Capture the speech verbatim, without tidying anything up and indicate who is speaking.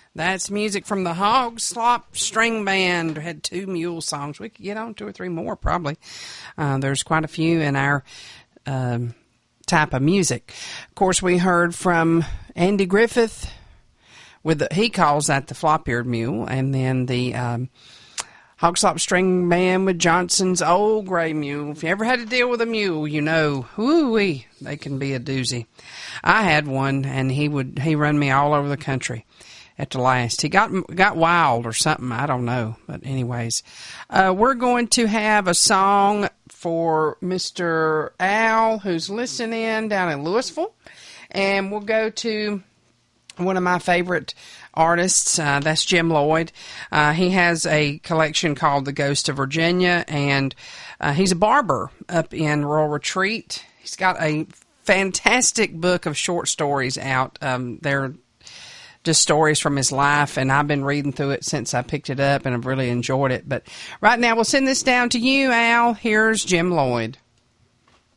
Speaker 1: That's music from the Hog Slop String Band. Had two mule songs. We could get on two or three more, probably. Uh, there's quite a few in our um, type of music. Of course, we heard from Andy Griffith. With the, he calls that the flop-eared mule. And then the um, Hog Slop String Band with Johnson's Old Gray Mule. If you ever had to deal with a mule, you know, whoo-wee, they can be a doozy. I had one, and he would he run me all over the country. At the last, he got got wild or something. I don't know, but anyways, uh, we're going to have a song for Mister Al, who's listening down in Louisville, and we'll go to one of my favorite artists. Uh, that's Jim Lloyd. Uh, he has a collection called The Ghost of Virginia, and uh, he's a barber up in Royal Retreat. He's got a fantastic book of short stories out. Um, they're just stories from his life, and I've been reading through it since I picked it up, and I've really enjoyed it. But right now, we'll send this down to you, Al. Here's Jim Lloyd.